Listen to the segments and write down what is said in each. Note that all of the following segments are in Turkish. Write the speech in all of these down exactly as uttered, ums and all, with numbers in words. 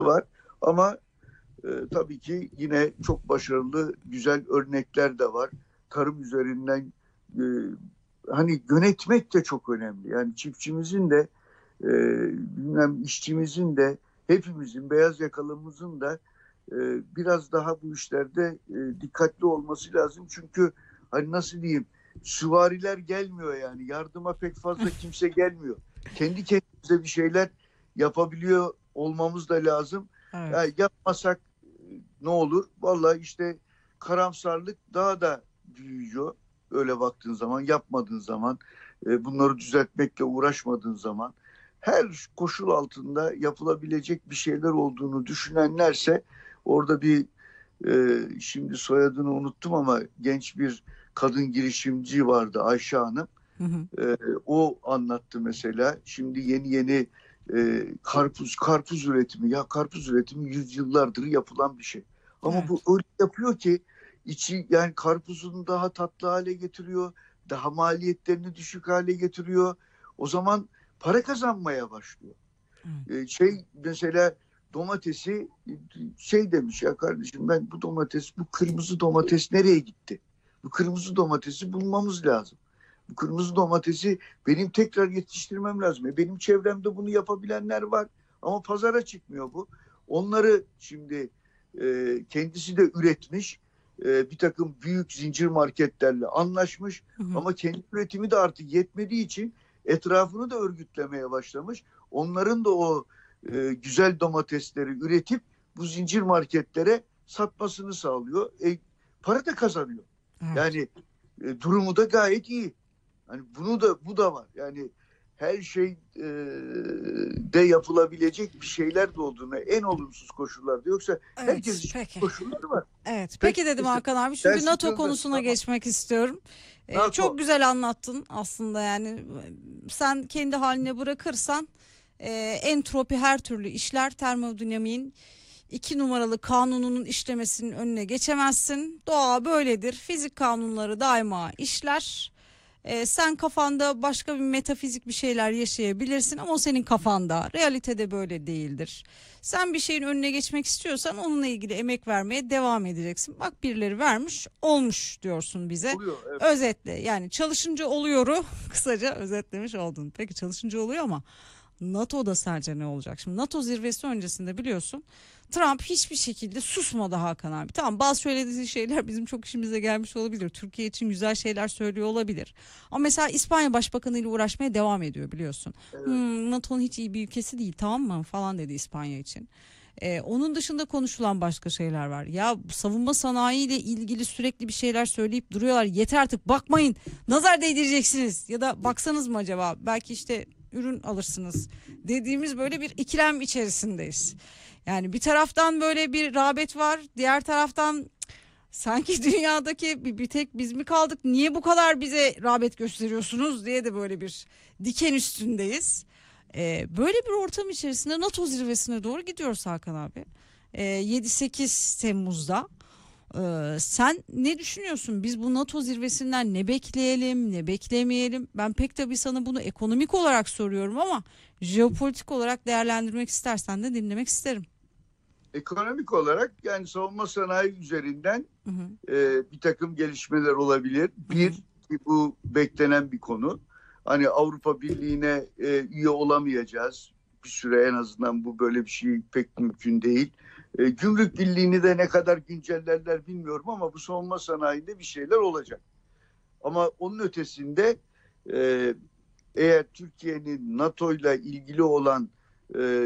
var. Ama e, tabii ki yine çok başarılı, güzel örnekler de var. Tarım üzerinden e, hani yönetmek de çok önemli. Yani çiftçimizin de e, bilmem işçimizin de hepimizin, beyaz yakalımızın da e, biraz daha bu işlerde e, dikkatli olması lazım. Çünkü hani nasıl diyeyim, süvariler gelmiyor yani. Yardıma pek fazla kimse gelmiyor. Kendi kendimize bir şeyler yapabiliyor olmamız da lazım. Yani Evet. yapmasak ne olur? Vallahi işte karamsarlık daha da büyüyor. Öyle baktığın zaman, yapmadığın zaman, e, bunları düzeltmekle uğraşmadığın zaman, her koşul altında yapılabilecek bir şeyler olduğunu düşünenlerse orada bir e, şimdi soyadını unuttum ama genç bir kadın girişimci vardı, Ayşe Hanım. Hı hı. E, O anlattı mesela. Şimdi yeni yeni e, karpuz karpuz üretimi, ya karpuz üretimi yüzyıllardır yapılan bir şey. Ama bu Evet. öyle yapıyor ki içi, yani karpuzunu daha tatlı hale getiriyor, daha maliyetlerini düşük hale getiriyor. O zaman para kazanmaya başlıyor. Evet. E, şey mesela domatesi şey demiş, ya kardeşim ben bu domates, bu kırmızı domates nereye gitti? Bu kırmızı domatesi bulmamız lazım. Bu kırmızı domatesi benim tekrar yetiştirmem lazım. E benim çevremde bunu yapabilenler var ama pazara çıkmıyor bu. Onları şimdi e, kendisi de üretmiş. E, bir takım büyük zincir marketlerle anlaşmış Hı hı. ama kendi üretimi de artık yetmediği için etrafını da örgütlemeye başlamış. Onların da o e, güzel domatesleri üretip bu zincir marketlere satmasını sağlıyor. E, para da kazanıyor. Evet. Yani e, durumu da gayet iyi. Hani bunu da, bu da var. Yani her şey e, de yapılabilecek bir şeyler de olduğunu, en olumsuz koşullarda. Yoksa herkes Evet. için Peki. koşulları var. Evet. Peki Peki dedim neyse, Hakan abi. sen Çünkü NATO sıkıldın. konusuna Tamam. geçmek istiyorum. Ee, çok NATO. güzel anlattın aslında yani. Sen kendi haline bırakırsan e, entropi her türlü işler, termodinamiğin iki numaralı kanununun işlemesinin önüne geçemezsin. Doğa böyledir. Fizik kanunları daima işler. Ee, sen kafanda başka bir metafizik bir şeyler yaşayabilirsin ama o senin kafanda. Realitede böyle değildir. Sen bir şeyin önüne geçmek istiyorsan onunla ilgili emek vermeye devam edeceksin. Bak birileri vermiş, olmuş diyorsun bize. Oluyor. Evet. Özetle yani çalışınca oluyoru kısaca özetlemiş oldun. Peki çalışınca oluyor ama NATO'da sence ne olacak? Şimdi NATO zirvesi öncesinde biliyorsun Trump hiçbir şekilde susmadı Hakan abi. Tamam bazı söylediği şeyler bizim çok işimize gelmiş olabilir. Türkiye için güzel şeyler söylüyor olabilir. Ama mesela İspanya Başbakanı ile uğraşmaya devam ediyor biliyorsun. Evet. Hmm, NATO'nun hiç iyi bir ülkesi değil tamam mı falan dedi İspanya için. Ee, onun dışında konuşulan başka şeyler var. Ya savunma sanayi ile ilgili sürekli bir şeyler söyleyip duruyorlar. Yeter artık bakmayın. Nazar değdireceksiniz. Ya da baksanız mı acaba? Belki işte ürün alırsınız dediğimiz böyle bir ikilem içerisindeyiz. Yani bir taraftan böyle bir rağbet var, diğer taraftan sanki dünyadaki bir, bir tek biz mi kaldık? Niye bu kadar bize rağbet gösteriyorsunuz diye de böyle bir diken üstündeyiz. Ee, böyle bir ortam içerisinde NATO zirvesine doğru gidiyoruz Hakan abi. Ee, yedi sekiz Temmuz'da. Ee, sen ne düşünüyorsun? Biz bu NATO zirvesinden ne bekleyelim, ne beklemeyelim? Ben pek tabii sana bunu ekonomik olarak soruyorum ama jeopolitik olarak değerlendirmek istersen de dinlemek isterim. Ekonomik olarak yani savunma sanayi üzerinden Hı hı, e, bir takım gelişmeler olabilir. hı hı, Bir, ki bu beklenen bir konu. Hani Avrupa Birliği'ne e, üye olamayacağız. Bir süre en azından bu, böyle bir şey pek mümkün değil. E, Gümrük Birliği'ni de ne kadar güncellerler bilmiyorum ama bu savunma sanayinde bir şeyler olacak. Ama onun ötesinde e, eğer Türkiye'nin NATO ile ilgili olan e,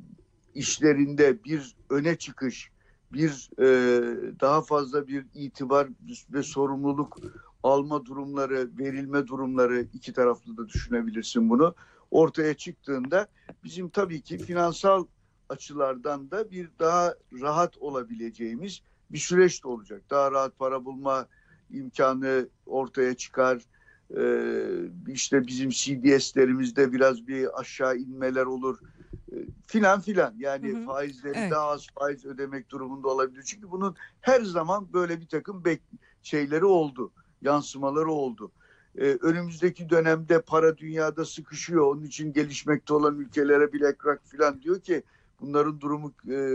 işlerinde bir öne çıkış, bir e, daha fazla bir itibar ve sorumluluk alma durumları, verilme durumları, iki taraflı da düşünebilirsin bunu. Ortaya çıktığında bizim tabii ki finansal açılardan da bir daha rahat olabileceğimiz bir süreç de olacak. Daha rahat para bulma imkanı ortaya çıkar. Ee, işte bizim C D S'lerimizde biraz bir aşağı inmeler olur filan filan. hı Yani hı. faizleri Evet. daha az faiz ödemek durumunda olabilir. Çünkü bunun her zaman böyle bir takım bek şeyleri oldu, yansımaları oldu. Ee, önümüzdeki dönemde para dünyada sıkışıyor. Onun için gelişmekte olan ülkelere BlackRock filan diyor ki Bunların durumu e,